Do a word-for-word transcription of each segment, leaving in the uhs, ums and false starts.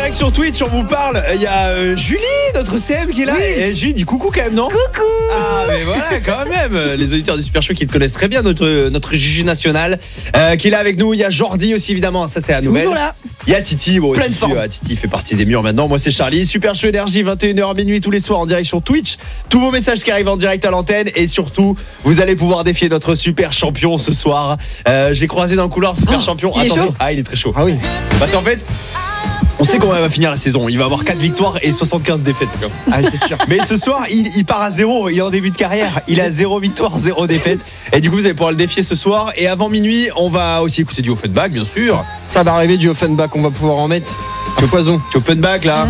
direct sur Twitch, on vous parle. Il y a euh, Julie, notre C M qui est là. Oui. Et Julie dit coucou quand même, non? Coucou. Ah mais voilà, quand même. Les auditeurs du Super Show qui te connaissent très bien, notre, notre Juju national euh, qui est là avec nous. Il y a Jordi aussi évidemment, ça c'est la nouvelle. Toujours là. Il y a Titi, bon, Pleine Titi, forme. euh, Titi fait partie des murs maintenant. Moi c'est Charlie, Super Show Énergie, vingt et une heures minuit tous les soirs en direct sur Twitch. Tous vos messages qui arrivent en direct à l'antenne. Et surtout, vous allez pouvoir défier notre super champion ce soir. euh, J'ai croisé dans le couloir super Oh, champion. il est Attention. chaud Ah il est très chaud. Ah oui. Parce qu'en fait, on sait comment elle va finir la saison. Il va avoir quatre victoires et soixante-quinze défaites. quoi. Ah, c'est sûr. Mais ce soir, il, il part à zéro. Il est en début de carrière. Il a zéro victoire, zéro défaite. Et du coup, vous allez pouvoir le défier ce soir. Et avant minuit, on va aussi écouter du Offenbach, bien sûr. Ça va arriver du Offenbach, on va pouvoir en mettre à foison. Du Offenbach, là.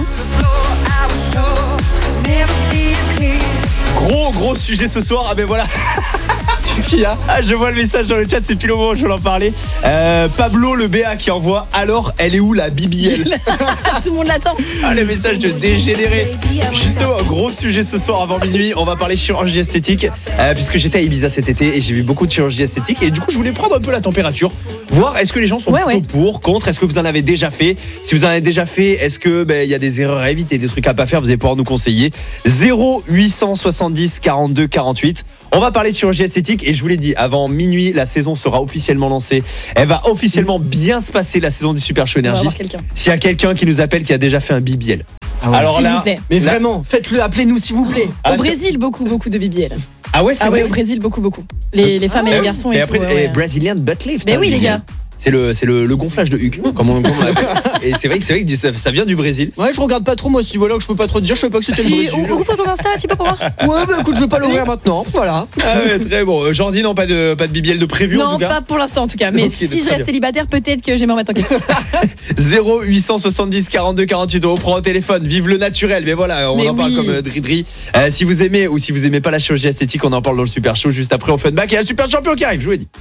Gros, gros sujet ce soir. Ah ben voilà. Qu'est-ce qu'il y a? Ah, je vois le message dans le chat, c'est pile au moment où je voulais en parler. Euh, Pablo, le B A, qui envoie alors, elle est où la B B L? Tout le monde l'attend. Ah, le message de dégénéré. Justement, gros sujet ce soir avant minuit. On va parler chirurgie esthétique, euh, puisque j'étais à Ibiza cet été et j'ai vu beaucoup de chirurgie esthétique. Et du coup, je voulais prendre un peu la température, voir est-ce que les gens sont Ouais, plutôt ouais. pour, contre. Est-ce que vous en avez déjà fait? Si vous en avez déjà fait, est-ce que ben, il y a des erreurs à éviter, des trucs à pas faire? Vous allez pouvoir nous conseiller. zéro huit cent soixante-dix quarante-deux quarante-huit. On va parler de chirurgie esthétique et je vous l'ai dit, avant minuit, la saison sera officiellement lancée. Elle va officiellement bien se passer, la saison du Super Show On va Énergie. avoir quelqu'un. S'il y a quelqu'un qui nous appelle qui a déjà fait un B B L. Ah ouais. Alors S'il là, vous plaît. Mais là- vraiment, faites-le, appelez-nous s'il vous plaît. Ah, Au sur- Brésil, beaucoup, beaucoup de B B L. Ah ouais, c'est Ah vrai. ouais, au Brésil, beaucoup, beaucoup. Les, les femmes et Eh les oui. garçons Et et après, tout. et ouais. Brazilian butt lift. Mais hein, oui, les B B L. gars. C'est le, c'est le, le gonflage de Huck, comme on, comme on l'appelle. Et c'est vrai que c'est vrai que du- ça, ça vient du Brésil. Ouais, je regarde pas trop moi ce niveau-là, que je peux pas trop te dire, je sais pas que c'était le Si, Brésil. ouvre ton Insta, tu peux pour voir. Ouais, bah écoute, je vais pas l'ouvrir maintenant. Voilà. Ah ouais, très bon. Euh, Jordi, non, pas de, pas de B B L de prévu en Non, tout cas. pas pour l'instant en tout cas. Mais Ok, si très je bien. reste célibataire, peut-être que je vais me remettre en question. zéro huit cent soixante-dix quarante-deux quarante-huit. On prend au téléphone. Vive le naturel. Mais voilà, on Mais en parle oui. comme euh, Dridri. Euh, si vous aimez ou si vous aimez pas la chirurgie esthétique, on en parle dans le Super Show juste après Offenbach. Et il y a le Super Champion qui arrive. Je vous l'ai dit.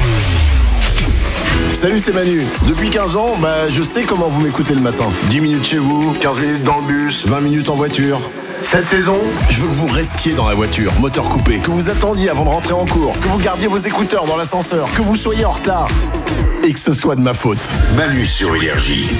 Salut, c'est Manu. Depuis quinze ans, bah, je sais comment vous m'écoutez le matin. dix minutes chez vous, quinze minutes dans le bus, vingt minutes en voiture. Cette saison, je veux que vous restiez dans la voiture, moteur coupé, que vous attendiez avant de rentrer en cours, que vous gardiez vos écouteurs dans l'ascenseur, que vous soyez en retard et que ce soit de ma faute. Manu sur Énergie.